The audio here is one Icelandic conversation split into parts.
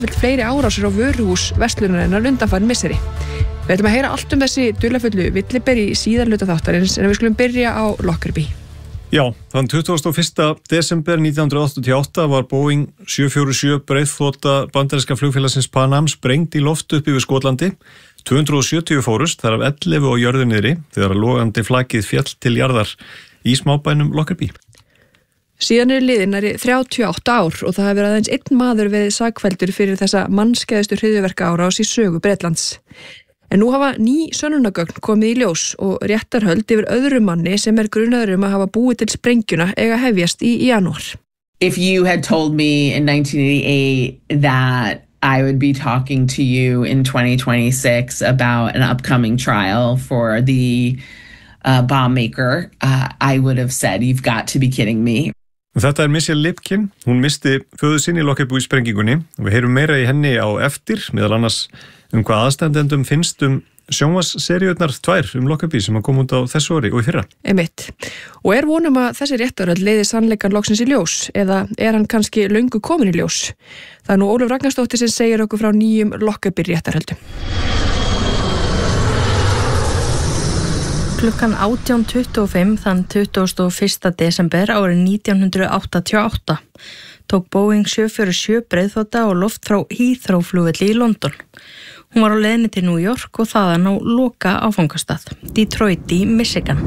vill fleiri árásir á vöruhús verslunarinnar undanfarin misseri. Við ætlum að heyra allt þessi dularfullu villiberi í síðarhluta þáttarins en við skulum byrja á Lockerbie. Já, þann 21. desember 1988 var Boeing 747 breiðþota bandaríska flugfélagsins Pan Am sprengd í loft upp yfir Skotlandi. 270 fórust, þar af 11 á jörðu niðri þegar logandi flakið féll til jarðar í smábænum Lockerbie. Síðan liðin nærri 38 ár og það hefur aðeins einn maður verið sakfelldur fyrir þessa mannskæðustu hryðjuverkaárás í sögu Bretlands. En nú hafa ný sönnunargögn komið í ljós og réttarhöld yfir öðrum manni sem grunaður að hafa búið til sprengjuna eiga hefjast í janúar. If you had told me in 1988 that I would be talking to you in 2026 about an upcoming trial for the bomb maker, I would have said, you've got to be kidding me. Þetta Michelle Lipkin, hún misti föður sinn í Lockerbie sprengingunni og við heyrum meira í henni á eftir, meðal annars hvað aðstandendum finnst sjónvarpsseríurnar 2 Lockerbie sem kom út á þessu ári og í fyrra. Einmitt. Og vonum að þessi réttarhöld leiði sannleikann loksins í ljós eða hann kannski löngu komin í ljós? Það nú Ólöf Ragnarsdóttir sem segir okkur frá nýjum Lockerbie réttarhöldum. Klukkan 18:25 þann 21. desember árið 1988 tók Boeing 747 breiðþota á loft frá Heathrow flugvelli í London. Hún var á leiðinni til New York og þaðan á loka áfangastað, Detroit í Michigan.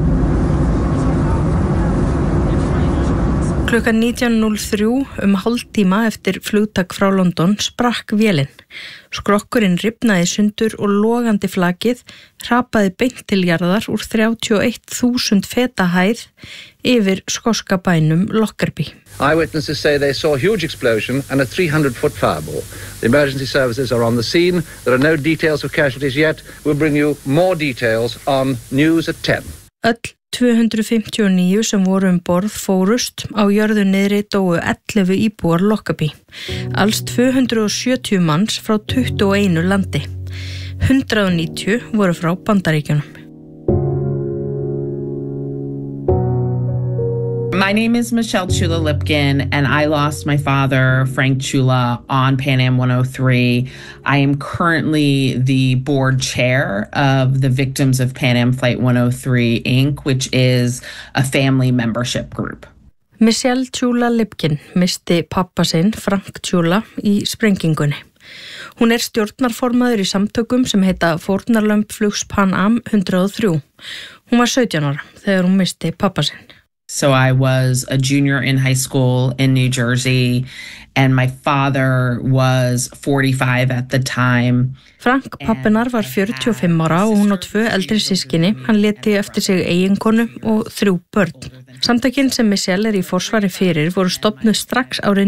Klukkan 19:03 hálftíma eftir flugtak frá London sprakk vélin. Skrokkurinn rifnaði sundur og logandi flakið hrapaði beint til jarðar úr 31.000 feta hæð yfir skoska bænum Lockerbie. Eyewitnesses say they saw a huge explosion and a 300-foot fireball. The emergency services are on the scene. There are no details of casualties yet. We'll bring you more details on News at 10. Öll 259 sem voru borð fórust, á jörðu niðri dóu 11 íbúar Lockerbie. Alls 270 manns frá 21 landi. 190 voru frá Bandaríkjunum. My name is Michelle Chula Lipkin, and I lost my father, Frank Chula, on Pan Am 103. I am currently the board chair of the Victims of Pan Am Flight 103, Inc., which is a family membership group. Michelle Chula Lipkin misti pappa sinn, Frank Chula, í sprengingunni. Hún stjórnarformaður í samtökum sem heita Fórnarlömb flugs Pan Am 103. Hún var 17 ára þegar hún misti pappa sinn. So I was a junior in high school in New Jersey, and my father was 45 at the time. Frank pappinar var 45 ára og hún á 2 eldri systkini. Hann léti eftir sig eiginkonu og 3 börn. Samtökin sem Michelle í forsvari fyrir voru stofnuð strax árið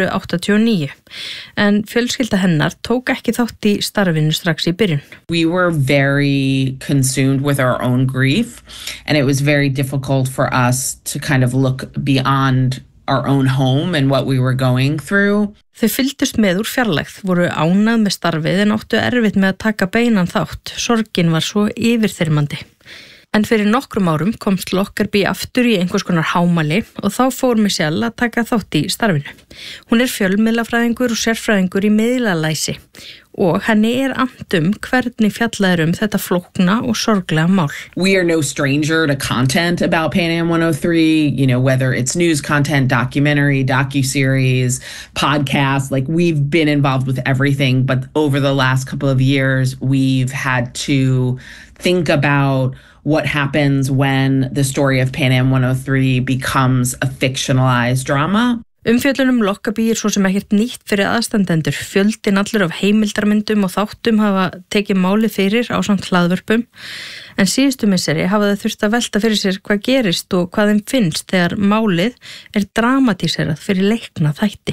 1989, en fjölskylda hennar tók ekki þátt í starfinu strax í byrjun. We were very consumed with our own grief, and it was very difficult for us to kind of look beyond our own home and what we were going through. Þau fylgdust með úr fjarlægð, voru ánað með starfið en áttu erfitt með að taka beinan þátt. Sorgin var svo yfirþyrmandi. En fyrir nokkrum árum komst Lockerbie aftur í einhvers konar hámæli og þá fór Michelle að taka þátt í starfinu. Hún fjölmiðlafræðingur og sérfræðingur í miðlalæsi og henni annt hvernig fjallað þetta flókna og sorglega mál. We are no stranger to content about Pan Am 103, whether it's news content, documentary, docuseries, podcast, we've been involved with everything, but over the last couple of years, we've had to think about what happens when the story of Pan Am 103 becomes a fictionalized drama. Umfjöllun Lockerbie svo sem ekkert nýtt fyrir aðstandendur. Fjöldinn allur af heimildarmyndum og þáttum hafa tekið máli fyrir ásamt hlaðvörpum. En síðustu misseri hafa þau þurft að velta fyrir sér hvað gerist og hvað þeim finnst þegar málið dramatíserað fyrir leikna þætti.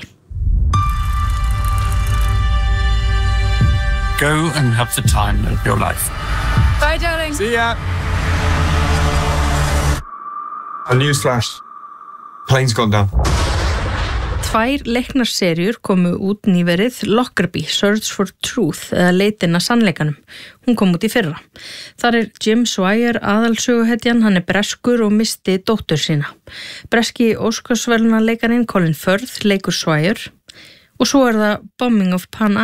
Go and have the time of your life. Bye, darling. See ya. A news flash. Plane's gone down. 2 leiknarseríur komu út nýverið, Lockerbie, Search for Truth, eða leitin að sannleikanum. Hún kom út í fyrra. Þar Jim Swire aðalsöguhetjan, hann breskur og misti dóttur sína. Breski Óskarsverðlaunaleikarin Colin Firth leikur Swire Og svo það Bombing of Pan